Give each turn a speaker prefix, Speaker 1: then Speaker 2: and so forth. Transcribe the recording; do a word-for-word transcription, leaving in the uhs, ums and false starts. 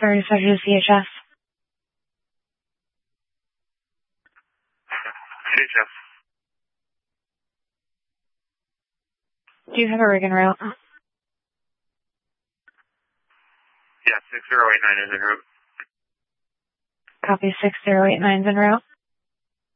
Speaker 1: Sorry to to C H S.
Speaker 2: C H S.
Speaker 1: Do you have a rig en route?
Speaker 2: Yeah, six zero eight nine is en route.
Speaker 1: Copy six zero eight nine is en route.